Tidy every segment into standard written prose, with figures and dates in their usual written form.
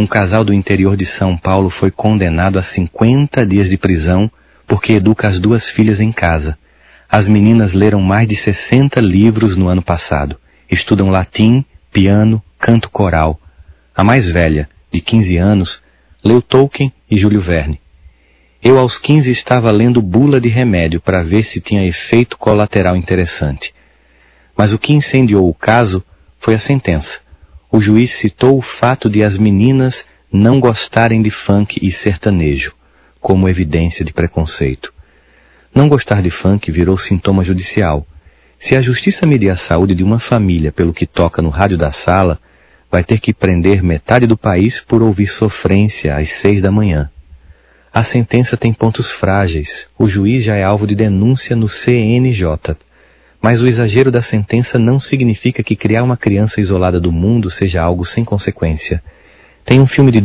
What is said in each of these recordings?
Um casal do interior de São Paulo foi condenado a 50 dias de prisão porque educa as 2 filhas em casa. As meninas leram mais de 60 livros no ano passado. Estudam latim, piano, canto coral. A mais velha, de 15 anos, leu Tolkien e Júlio Verne. Eu, aos 15, estava lendo bula de remédio para ver se tinha efeito colateral interessante. Mas o que incendiou o caso foi a sentença. O juiz citou o fato de as meninas não gostarem de funk e sertanejo, como evidência de preconceito. Não gostar de funk virou sintoma judicial. Se a justiça medir a saúde de uma família pelo que toca no rádio da sala, vai ter que prender metade do país por ouvir sofrência às 6 da manhã. A sentença tem pontos frágeis. O juiz já é alvo de denúncia no CNJ. Mas o exagero da sentença não significa que criar uma criança isolada do mundo seja algo sem consequência. Tem um filme de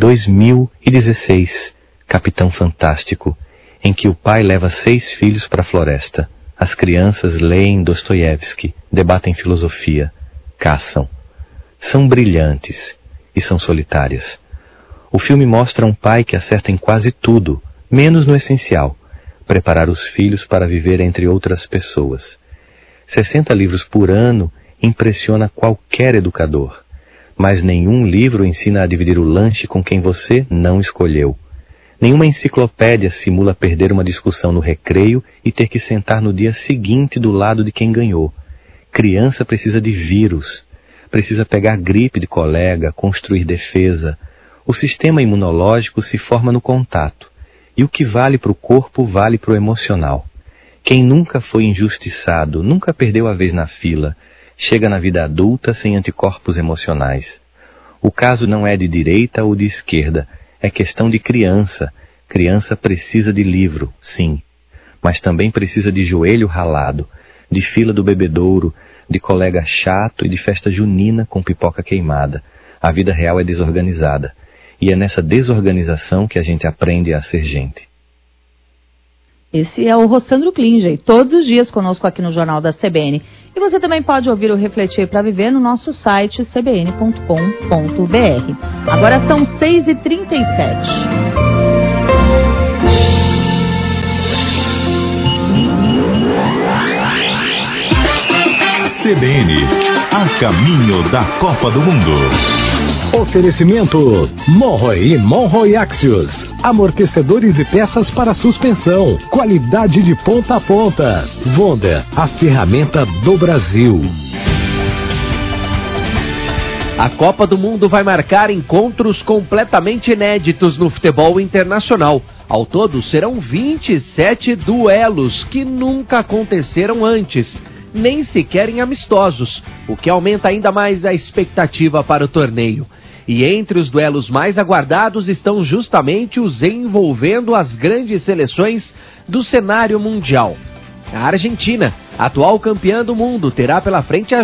2016, Capitão Fantástico, em que o pai leva 6 filhos para a floresta. As crianças leem Dostoiévski, debatem filosofia, caçam. São brilhantes e são solitárias. O filme mostra um pai que acerta em quase tudo, menos no essencial, preparar os filhos para viver entre outras pessoas. 60 livros por ano impressiona qualquer educador, mas nenhum livro ensina a dividir o lanche com quem você não escolheu. Nenhuma enciclopédia simula perder uma discussão no recreio e ter que sentar no dia seguinte do lado de quem ganhou. Criança precisa de vírus, precisa pegar gripe de colega, construir defesa. O sistema imunológico se forma no contato, e o que vale para o corpo vale para o emocional. Quem nunca foi injustiçado, nunca perdeu a vez na fila, chega na vida adulta sem anticorpos emocionais. O caso não é de direita ou de esquerda, é questão de criança. Criança precisa de livro, sim, mas também precisa de joelho ralado, de fila do bebedouro, de colega chato e de festa junina com pipoca queimada. A vida real é desorganizada. E é nessa desorganização que a gente aprende a ser gente. Esse é o Rossandro Klinger, todos os dias conosco aqui no Jornal da CBN. E você também pode ouvir o Refletir para Viver no nosso site cbn.com.br. Agora são 6h37. CBN, a caminho da Copa do Mundo. Oferecimento Monroe e Monroe Axios. Amortecedores e peças para suspensão. Qualidade de ponta a ponta. Vonda, a ferramenta do Brasil. A Copa do Mundo vai marcar encontros completamente inéditos no futebol internacional. Ao todo, serão 27 duelos que nunca aconteceram antes, nem sequer em amistosos, o que aumenta ainda mais a expectativa para o torneio. E entre os duelos mais aguardados estão justamente os envolvendo as grandes seleções do cenário mundial. A Argentina, atual campeã do mundo, terá pela frente a